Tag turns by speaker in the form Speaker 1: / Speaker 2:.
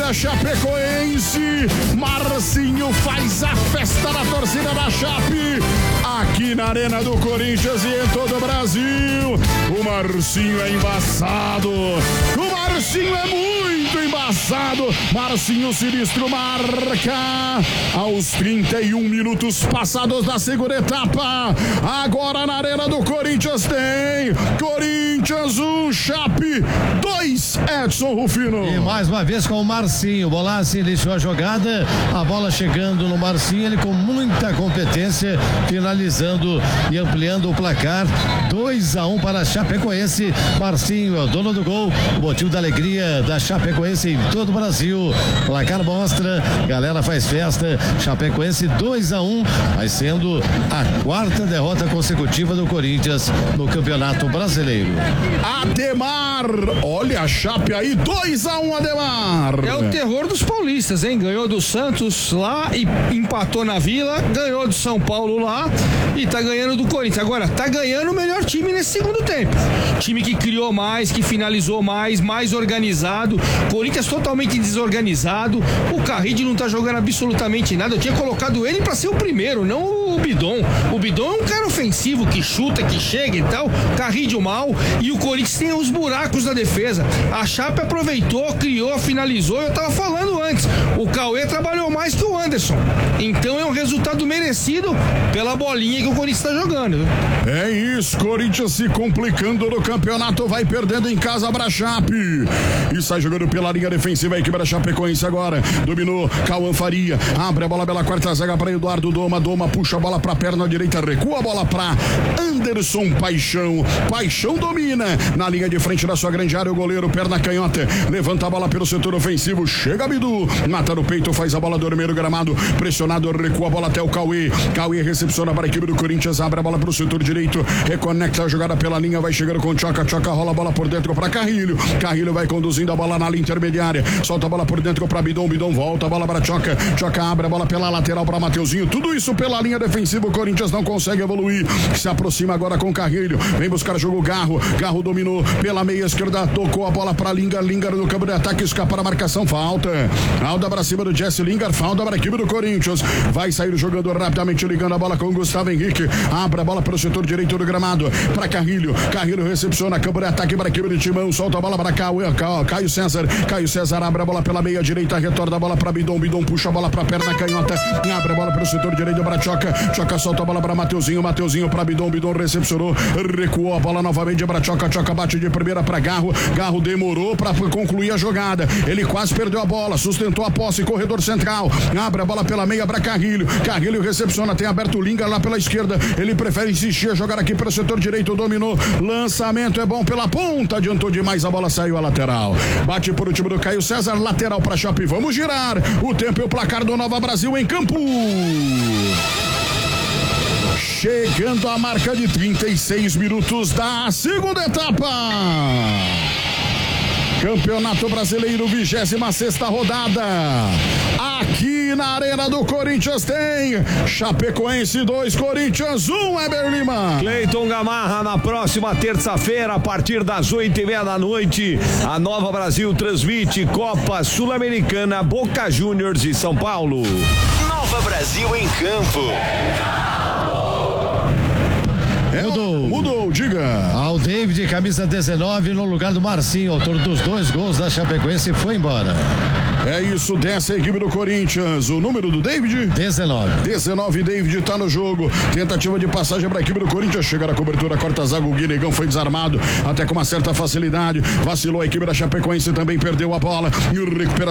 Speaker 1: da Chapecoense. Marcinho faz a festa da torcida da Chape, aqui na Arena do Corinthians e em todo o Brasil. O Marcinho é embaçado, o Marcinho é muito embaçado. Marcinho sinistro marca aos 31 minutos passados da segunda etapa. Agora na Arena do Corinthians tem Corinthians 1, Chape 2, Edson Rufino.
Speaker 2: E mais uma vez com o Marcinho. Bolassi iniciou a jogada, a bola chegando no Marcinho, ele com muita competência, finalizando e ampliando o placar. 2-1 para a Chapecoense. Marcinho é o dono do gol, o motivo da alegria da Chapecoense em todo o Brasil. Placar mostra, galera faz festa. Chapecoense 2-1, vai sendo a quarta derrota consecutiva do Corinthians no Campeonato Brasileiro.
Speaker 1: Ademar, olha a Chape aí, 2-1, Ademar.
Speaker 3: É o terror dos paulistas, hein? Ganhou do Santos lá e empatou na Vila, ganhou do São Paulo lá e tá ganhando do Corinthians. Agora, tá ganhando o melhor time nesse segundo tempo. Time que criou mais, que finalizou mais organizado. Corinthians totalmente desorganizado. O Carride não tá jogando absolutamente nada. Eu tinha colocado ele pra ser o primeiro, não o Bidon. O Bidon é um cara ofensivo, que chuta, que chega e tal. Carride mal. E o Corinthians tem os buracos da defesa. A Chape aproveitou, criou, finalizou. Eu tava falando antes, o Cauê trabalhou mais que o Anderson. Então é um resultado merecido pela bolinha que o Corinthians tá jogando.
Speaker 1: É isso, Corinthians se complicando no campeonato, vai perdendo em casa pra Chape. E sai jogando pela linha defensiva a equipe da Chapecoense agora. Dominou, Cauã Faria, abre a bola pela quarta zaga para Eduardo Doma. Doma puxa a bola pra perna direita, recua a bola pra Anderson Paixão. Paixão domina na linha de frente da sua grande área, o goleiro, perna canhota, levanta a bola pelo setor ofensivo, chega Bidu, mata no peito, faz a bola dormir no gramado, pressionado, recua a bola até o Cauê. Cauê recepciona para a equipe do Corinthians, abre a bola pro setor direito, reconecta a jogada pela linha, vai chegando com Tchoca, rola a bola por dentro para Carrilho. Carrilho vai conduzindo a bola na linha intermediária, solta a bola por dentro para Bidon, volta a bola para Tchoca, abre a bola pela lateral para Mateuzinho, tudo isso pela linha defensiva. O Corinthians não consegue evoluir, se aproxima agora com Carrilho, vem buscar jogo Garro dominou pela meia esquerda, tocou a bola para Lingard no campo de ataque, escapa a marcação, falta para cima do Jesse Lingard, falta para a equipe do Corinthians, vai sair o jogador rapidamente ligando a bola com o Gustavo Henrique, abre a bola para o setor direito do gramado, para Carrilho recepciona campo de ataque para a equipe de Timão, solta a bola para Caio César abre a bola pela meia direita, retorna a bola para Bidon puxa a bola para a perna canhota, abre a bola para o setor direito para Tchoca solta a bola para Mateuzinho para Bidon recepcionou, recuou a bola novamente para Tchoca bate de primeira para Garro demorou para concluir a jogada, ele quase perdeu a bola, sustentou a posse, corredor central, abre a bola pela meia para Carrilho recepciona, tem aberto o Lingard lá pela esquerda, ele prefere insistir a jogar aqui para o setor direito, dominou, lançamento é bom pela ponta, adiantou demais, a bola saiu a lateral, bate por o time do Caio César, lateral para Chape, vamos girar o tempo e o placar do Nova Brasil em campo. Chegando a marca de 36 minutos da segunda etapa. Campeonato Brasileiro, 26ª rodada. Aqui na Arena do Corinthians tem Chapecoense 2, Corinthians 1, Heber Lima.
Speaker 4: Cleiton Gamarra, na próxima terça-feira, a partir das 8:30 da noite, a Nova Brasil transmite Copa Sul-Americana, Boca Juniors e São Paulo.
Speaker 5: Nova Brasil em campo.
Speaker 1: Mudou, diga.
Speaker 2: Ao David, camisa 19, no lugar do Marcinho, autor dos 2 gols da Chapecoense, foi embora.
Speaker 1: É isso, dessa equipe do Corinthians. O número do David? 19, David tá no jogo. Tentativa de passagem para a equipe do Corinthians. Chega na cobertura, corta a zaga, o Guinegão foi desarmado, até com uma certa facilidade. Vacilou a equipe da Chapecoense, também perdeu a bola. E recupera